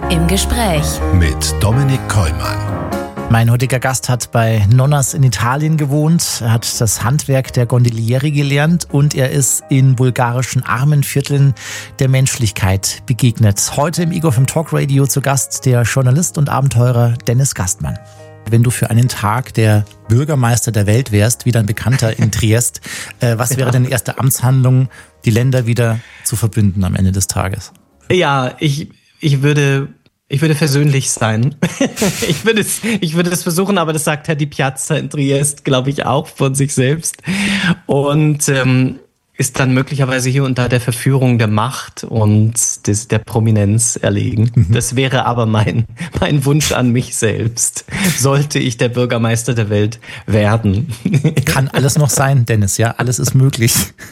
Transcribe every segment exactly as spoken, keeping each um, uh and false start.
Im Gespräch mit Dominik Kollmann. Mein heutiger Gast hat bei Nonnas in Italien gewohnt, er hat das Handwerk der Gondolieri gelernt und er ist in bulgarischen Armenvierteln der Menschlichkeit begegnet. Heute im Ego F M Talk Radio zu Gast der Journalist und Abenteurer Dennis Gastmann. Wenn du für einen Tag der Bürgermeister der Welt wärst, wie dein Bekannter in Triest, äh, was wäre deine erste Amtshandlung, die Länder wieder zu verbünden am Ende des Tages? Ja, ich, ich würde... Ich würde versöhnlich sein. ich würde es, ich würde es versuchen, aber das sagt Herr Di Piazza in Triest, glaube ich, auch von sich selbst. Und ähm, ist dann möglicherweise hier und da der Verführung der Macht und des, der Prominenz erlegen. Mhm. Das wäre aber mein, mein Wunsch an mich selbst. Sollte ich der Bürgermeister der Welt werden. Kann alles noch sein, Dennis, ja, alles ist möglich.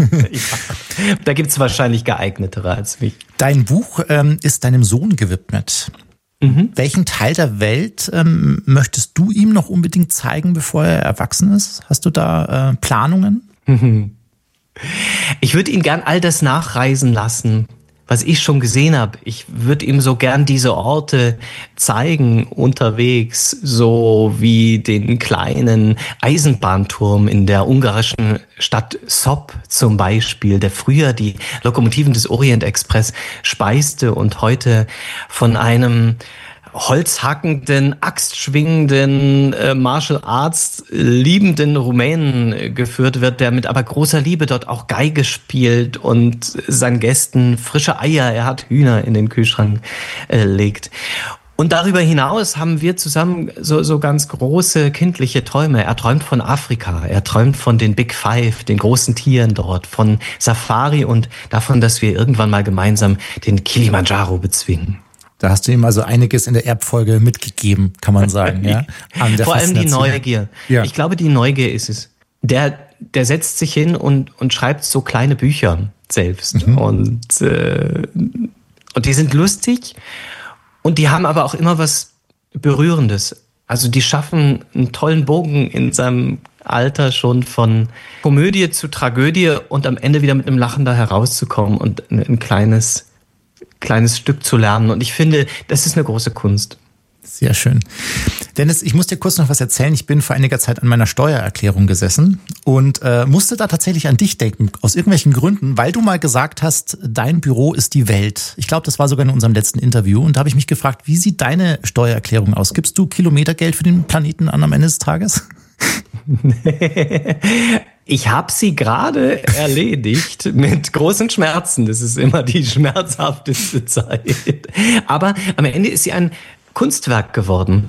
Ja, da gibt es wahrscheinlich geeignetere als mich. Dein Buch ähm, ist deinem Sohn gewidmet. Mhm. Welchen Teil der Welt ähm, möchtest du ihm noch unbedingt zeigen, bevor er erwachsen ist? Hast du da äh, Planungen? Mhm. Ich würde ihn gern all das nachreisen lassen, was ich schon gesehen habe. Ich würde ihm so gern diese Orte zeigen unterwegs, so wie den kleinen Eisenbahnturm in der ungarischen Stadt Sop zum Beispiel, der früher die Lokomotiven des Orient Express speiste und heute von einem holzhackenden, axtschwingenden, äh, Martial Arts liebenden Rumänen geführt wird, der mit aber großer Liebe dort auch Geige spielt und seinen Gästen frische Eier, er hat Hühner in den Kühlschrank äh, legt. Und darüber hinaus haben wir zusammen so, so ganz große kindliche Träume. Er träumt von Afrika, er träumt von den Big Five, den großen Tieren dort, von Safari und davon, dass wir irgendwann mal gemeinsam den Kilimanjaro bezwingen. Da hast du ihm also einiges in der Erbfolge mitgegeben, kann man sagen. Ja? An der Vor allem die Neugier. Ja. Ich glaube, die Neugier ist es. Der, der setzt sich hin und, und schreibt so kleine Bücher selbst. Mhm. Und, äh, und die sind lustig und die haben aber auch immer was Berührendes. Also die schaffen einen tollen Bogen in seinem Alter schon von Komödie zu Tragödie und am Ende wieder mit einem Lachen da herauszukommen und ein, ein kleines... kleines Stück zu lernen. Und ich finde, das ist eine große Kunst. Sehr schön. Dennis, ich muss dir kurz noch was erzählen. Ich bin vor einiger Zeit an meiner Steuererklärung gesessen und äh, musste da tatsächlich an dich denken, aus irgendwelchen Gründen, weil du mal gesagt hast, dein Büro ist die Welt. Ich glaube, das war sogar in unserem letzten Interview. Und da habe ich mich gefragt, wie sieht deine Steuererklärung aus? Gibst du Kilometergeld für den Planeten an am Ende des Tages? Ich habe sie gerade erledigt mit großen Schmerzen. Das ist immer die schmerzhafteste Zeit. Aber am Ende ist sie ein Kunstwerk geworden.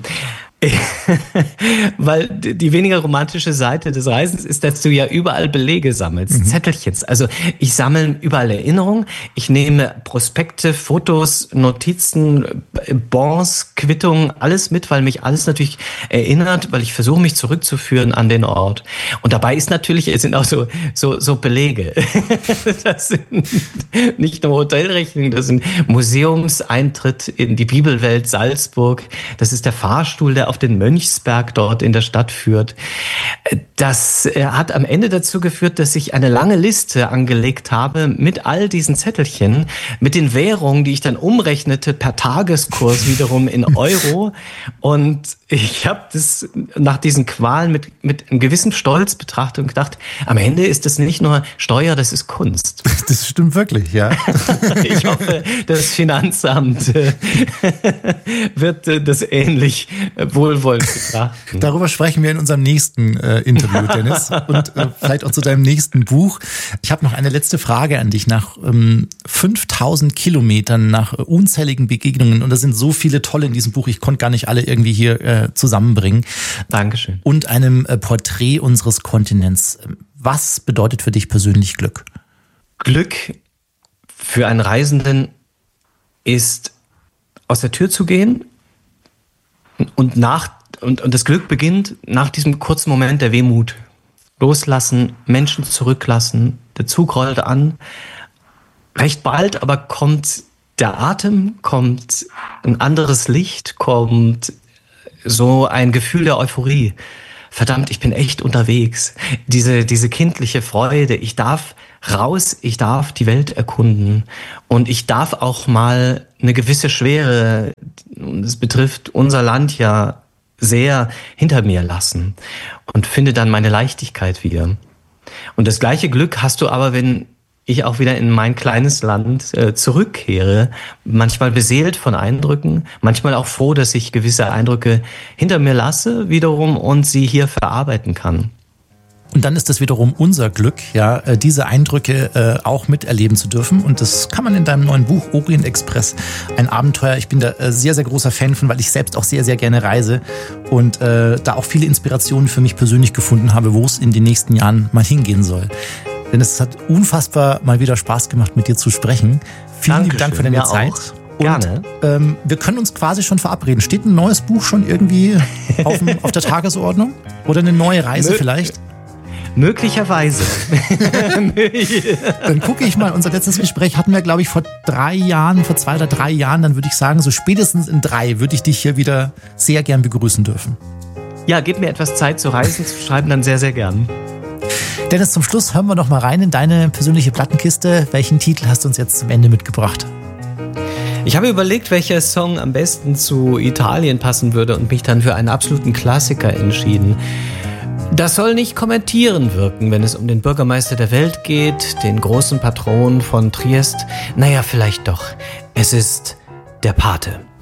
Weil die weniger romantische Seite des Reisens ist, dass du ja überall Belege sammelst, mhm. Zettelchens. Also ich sammle überall Erinnerungen, ich nehme Prospekte, Fotos, Notizen, Bons, Quittungen, alles mit, weil mich alles natürlich erinnert, weil ich versuche, mich zurückzuführen an den Ort. Und dabei ist natürlich, es sind auch so, so, so Belege. Das sind nicht nur Hotelrechnungen, das sind Museumseintritt in die Bibelwelt Salzburg, das ist der Fahrstuhl, der auf den Mönchsberg dort in der Stadt führt. Das hat am Ende dazu geführt, dass ich eine lange Liste angelegt habe mit all diesen Zettelchen, mit den Währungen, die ich dann umrechnete per Tageskurs wiederum in Euro. Und ich habe das nach diesen Qualen mit, mit einem gewissen Stolz betrachtet und gedacht, am Ende ist das nicht nur Steuer, das ist Kunst. Das stimmt wirklich, ja. Ich hoffe, das Finanzamt wird das ähnlich wohlwollend betrachten. Darüber sprechen wir in unserem nächsten äh, Interview, Dennis, und äh, vielleicht auch zu deinem nächsten Buch. Ich habe noch eine letzte Frage an dich. Nach ähm, fünftausend Kilometern, nach äh, unzähligen Begegnungen, und da sind so viele tolle in diesem Buch, ich konnte gar nicht alle irgendwie hier äh, zusammenbringen. Dankeschön. Und einem äh, Porträt unseres Kontinents. Was bedeutet für dich persönlich Glück? Glück für einen Reisenden ist, aus der Tür zu gehen und nach und, und das Glück beginnt nach diesem kurzen Moment der Wehmut. Loslassen, Menschen zurücklassen, der Zug rollt an. Recht bald aber kommt der Atem, kommt ein anderes Licht, kommt so ein Gefühl der Euphorie. verdammt, ich bin echt unterwegs. Diese, diese kindliche Freude, ich darf raus, ich darf die Welt erkunden und ich darf auch mal eine gewisse Schwere, und es betrifft unser Land ja sehr, hinter mir lassen und finde dann meine Leichtigkeit wieder. Und das gleiche Glück hast du aber, wenn ich auch wieder in mein kleines Land äh, zurückkehre, manchmal beseelt von Eindrücken, manchmal auch froh, dass ich gewisse Eindrücke hinter mir lasse wiederum und sie hier verarbeiten kann. Und dann ist es wiederum unser Glück, ja, diese Eindrücke äh, auch miterleben zu dürfen. Und das kann man in deinem neuen Buch Orient Express, ein Abenteuer. Ich bin da äh, sehr, sehr großer Fan von, weil ich selbst auch sehr, sehr gerne reise und äh, da auch viele Inspirationen für mich persönlich gefunden habe, wo es in den nächsten Jahren mal hingehen soll. Denn es hat unfassbar mal wieder Spaß gemacht, mit dir zu sprechen. Vielen lieben Dank für deine ja, Zeit. Auch. Gerne. Und, ähm, wir können uns quasi schon verabreden. Steht ein neues Buch schon irgendwie auf, dem, auf der Tagesordnung? Oder eine neue Reise Mö- vielleicht? Möglicherweise. Dann gucke ich mal, unser letztes Gespräch hatten wir, glaube ich, vor drei Jahren, vor zwei oder drei Jahren. Dann würde ich sagen, so spätestens in drei würde ich dich hier wieder sehr gern begrüßen dürfen. Ja, gib mir etwas Zeit zu reisen, zu schreiben, dann sehr, sehr gern. Dennis, zum Schluss hören wir noch mal rein in deine persönliche Plattenkiste. Welchen Titel hast du uns jetzt zum Ende mitgebracht? Ich habe überlegt, welcher Song am besten zu Italien passen würde und mich dann für einen absoluten Klassiker entschieden. Das soll nicht kommentierend wirken, wenn es um den Bürgermeister der Welt geht, den großen Patron von Triest. Naja, vielleicht doch. Es ist der Pate.